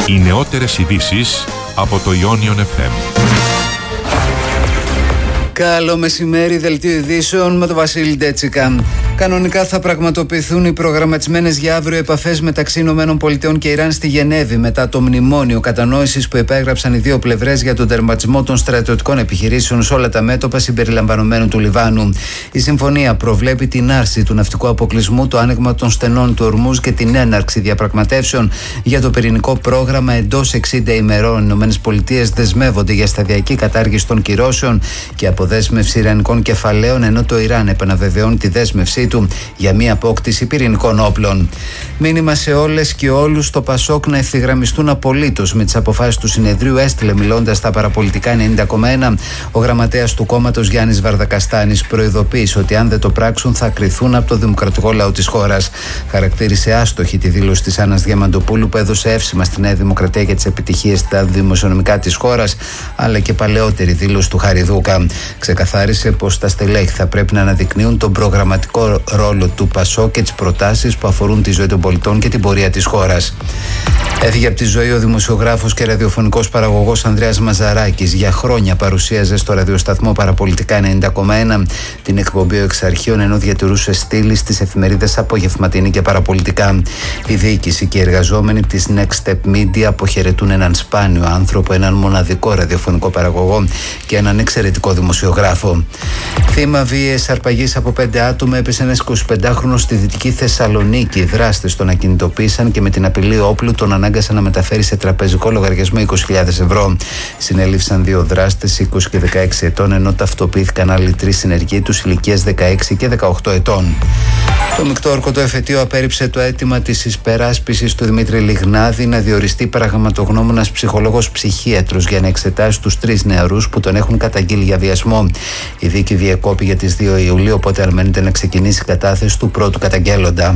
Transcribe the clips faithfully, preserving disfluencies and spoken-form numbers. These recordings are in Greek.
Οι νεότερες ειδήσεις από το Ionion εφ εμ. Καλό μεσημέρι, δελτίο ειδήσεων με τον Βασίλη Ντέτσικα. Κανονικά θα πραγματοποιηθούν οι προγραμματισμένες για αύριο επαφές μεταξύ ΗΠΑ και Ιράν στη Γενέβη μετά το μνημόνιο κατανόησης που υπέγραψαν οι δύο πλευρές για τον τερματισμό των στρατιωτικών επιχειρήσεων σε όλα τα μέτωπα συμπεριλαμβανομένου του Λιβάνου. Η συμφωνία προβλέπει την άρση του ναυτικού αποκλεισμού, το άνοιγμα των στενών του Ορμούζ και την έναρξη διαπραγματεύσεων για το πυρηνικό πρόγραμμα εντός εξήντα ημερών. Οι ΗΠΑ δεσμεύονται για σταδιακή κατάργηση των κυρώσεων και αποδέσμευση ιρανικών κεφαλαίων, ενώ το Ιράν επαναβεβαιώνει τη δέσμευσή του για μία απόκτηση πυρηνικών όπλων. Μήνυμα σε όλες και όλους στο Πασόκ να ευθυγραμμιστούν απολύτως με τις αποφάσεις του συνεδρίου, έστειλε μιλώντας στα παραπολιτικά ενενήντα κόμμα ένα ο γραμματέας του κόμματος Γιάννης Βαρδακαστάνης. Προειδοποίησε ότι αν δεν το πράξουν θα κριθούν από το δημοκρατικό λαό της χώρας. Χαρακτήρισε άστοχη τη δήλωση της Άννας Διαμαντοπούλου που έδωσε εύσημα στη Νέα Δημοκρατία για τις επιτυχίες στα δημοσιονομικά της χώρας, αλλά και παλαιότερη δήλωση του Χαριδούκα. Ξεκαθάρισε πως τα στελέχη θα πρέπει να αναδεικνύουν τον προγραμματικό ρόλο του Πασόκ και τις προτάσεις που αφορούν τη ζωή των πολιτών και την πορεία της χώρας. Έφυγε από τη ζωή ο δημοσιογράφος και ραδιοφωνικός παραγωγός Ανδρέας Μαζαράκης. Για χρόνια παρουσίαζε στο ραδιοσταθμό Παραπολιτικά ενενήντα κόμμα ένα την εκπομπή εξ αρχείων, ενώ διατηρούσε στήλη στις εφημερίδες Απογευματινή και Παραπολιτικά. Η διοίκηση και οι εργαζόμενοι της Next Step Media αποχαιρετούν έναν σπάνιο άνθρωπο, έναν μοναδικό ραδιοφωνικό παραγωγό και έναν εξαιρετικό δημοσιογράφο. Θύμα βίαιης αρπαγής από πέντε άτομα έπεσε ένας εικοσιπεντάχρονος στη Δυτική Θεσσαλονίκη. Οι δράστες τον ακινητοποίησαν και με την απειλή όπλου τον ανάγκασαν να μεταφέρει σε τραπεζικό λογαριασμό είκοσι χιλιάδες ευρώ. Συνέληφθησαν δύο δράστες είκοσι και δεκαέξι ετών, ενώ ταυτοποιήθηκαν άλλοι τρεις συνεργοί τους ηλικίας δεκαέξι και δεκαοκτώ ετών. Το μεικτό ορκωτό εφετείο απέρριψε το αίτημα της εισπεράσπισης του Δημήτρη Λιγνάδη να διοριστεί πραγματογνώμονας ψυχολόγος ψυχίατρος για να εξετάσει τους τρεις νεαρούς που τον έχουν καταγγείλει για βιασμό. Η δίκη διεκόπη για τις δύο Ιουλίου, οπότε αναμένεται να ξεκινήσει η κατάθεση του πρώτου καταγγέλλοντα.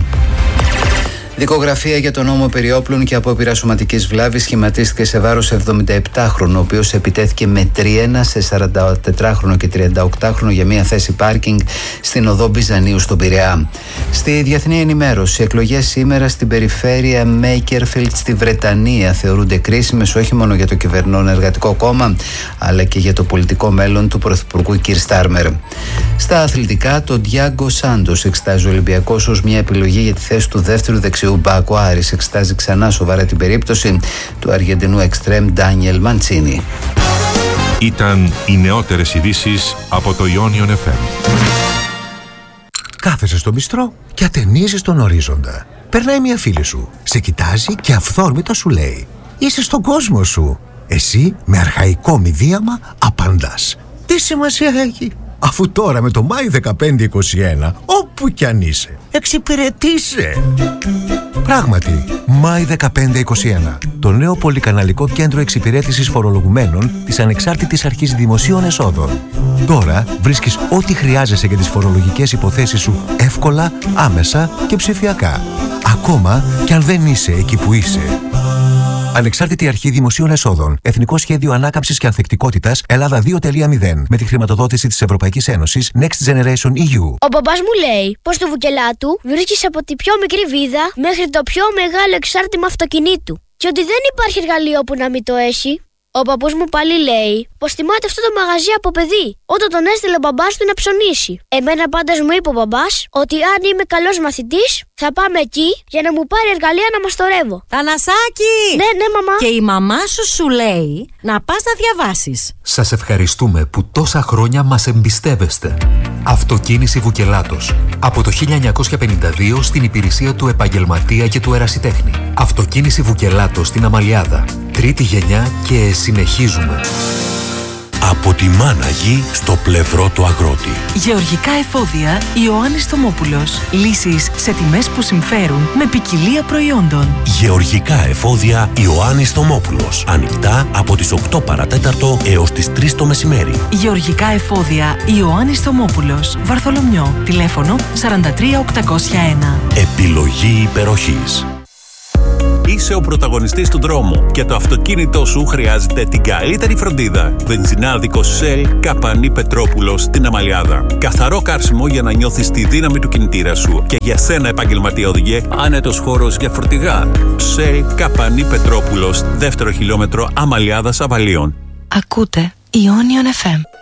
Δικογραφία για τον νόμο περί όπλων και απόπειρα σωματικής βλάβης σχηματίστηκε σε βάρος εβδομηνταεπτάχρονου, ο οποίος επιτέθηκε με τριένα σε σαραντατετράχρονο και τριανταοκτάχρονο για μια θέση πάρκινγκ στην οδό Μπιζανίου στον Πειραιά. Στη διεθνή ενημέρωση, οι εκλογές σήμερα στην περιφέρεια Μέικερφιλτ στη Βρετανία θεωρούνται κρίσιμες όχι μόνο για το κυβερνών Εργατικό Κόμμα, αλλά και για το πολιτικό μέλλον του Πρωθυπουργού Κιρ Στάρμερ. Στα αθλητικά, τον Ντιάγκο Σάντος εξετάζει ο Ολυμπιακός ως μια επιλογή για τη θέση του δεύτερου δεξιού μπακ. Ο Άρης εξετάζει ξανά σοβαρά την περίπτωση του Αργεντινού εξτρέμ Ντάνιελ Μαντσίνι. Ήταν οι νεότερες ειδήσεις από το Ionion εφ εμ. Κάθεσαι στο μπιστρό και ατενίζεις τον ορίζοντα. Περνάει μια φίλη σου, σε κοιτάζει και αυθόρμητα σου λέει: είσαι στον κόσμο σου. Εσύ με αρχαϊκό μηδίαμα απαντάς: τι σημασία έχει, αφού τώρα με το Μάη δεκαπέντε είκοσι ένα, όπου κι αν είσαι, εξυπηρετήσε. Πράγματι, Μάη δεκαπέντε είκοσι ένα, το νέο πολυκαναλικό κέντρο εξυπηρέτησης φορολογουμένων της Ανεξάρτητης Αρχής Δημοσίων Εσόδων. Τώρα βρίσκεις ό,τι χρειάζεσαι για τις φορολογικές υποθέσεις σου εύκολα, άμεσα και ψηφιακά. Ακόμα κι αν δεν είσαι εκεί που είσαι. Ανεξάρτητη Αρχή Δημοσίων Εσόδων. Εθνικό Σχέδιο Ανάκαμψης και Ανθεκτικότητας Ελλάδα δύο κόμμα μηδέν. Με τη χρηματοδότηση της Ευρωπαϊκής Ένωσης Next Generation ι γιου. Ο μπαμπάς μου λέει πως το βουκελάτου βρίσκεις από τη πιο μικρή βίδα μέχρι το πιο μεγάλο εξάρτημα αυτοκινήτου. Και ότι δεν υπάρχει εργαλείο που να μην το έχει. Ο παππούς μου πάλι λέει πως θυμάται αυτό το μαγαζί από παιδί, όταν τον έστειλε ο μπαμπάς του να ψωνίσει. Εμένα πάντως μου είπε ο μπαμπάς ότι αν είμαι καλός μαθητής θα πάμε εκεί για να μου πάρει εργαλεία να μαστορεύω. Θανασάκη! Ναι, ναι, μαμά. Και η μαμά σου σου λέει να πας να διαβάσεις. Σας ευχαριστούμε που τόσα χρόνια μας εμπιστεύεστε. Αυτοκίνηση Βουκελάτος. Από το χίλια εννιακόσια πενήντα δύο στην υπηρεσία του επαγγελματία και του ερασιτέχνη. Αυτοκίνηση Βουκελάτος στην Αμαλιάδα. Τρίτη γενιά και συνεχίζουμε. Από τη μάνα γη στο πλευρό του αγρότη. Γεωργικά εφόδια Ιωάννης Θωμόπουλος. Λύσεις σε τιμές που συμφέρουν με ποικιλία προϊόντων. Γεωργικά εφόδια Ιωάννης Θωμόπουλος. Ανοιχτά από τις οκτώ παρατέταρτο έως τις τρεις το μεσημέρι. Γεωργικά εφόδια Ιωάννης Θωμόπουλος. Βαρθολομιό. Τηλέφωνο σαράντα τρία οκτακόσια ένα. Επιλογή υπεροχής. Είσαι ο πρωταγωνιστής του δρόμου και το αυτοκίνητό σου χρειάζεται την καλύτερη φροντίδα. Βενζινάδικο Shell Καπανή Πετρόπουλος στην Αμαλιάδα. Καθαρό καύσιμο για να νιώθεις τη δύναμη του κινητήρα σου. Και για σένα, επαγγελματία οδηγέ, άνετος χώρος για φορτηγά. Shell Καπανή Πετρόπουλος, δεύτερο χιλιόμετρο Αμαλιάδας Αβαλίων. Ακούτε Ionion εφ εμ.